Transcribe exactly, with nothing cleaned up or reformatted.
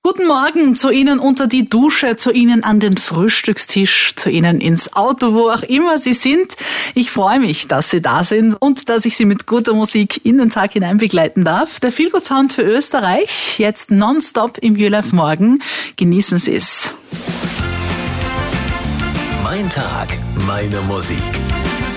Guten Morgen zu Ihnen unter die Dusche, zu Ihnen an den Frühstückstisch, zu Ihnen ins Auto, wo auch immer Sie sind. Ich freue mich, dass Sie da sind und dass ich Sie mit guter Musik in den Tag hinein begleiten darf. Der Feel Good Sound für Österreich, jetzt nonstop im You Live Morgen. Genießen Sie es. Mein Tag, meine Musik.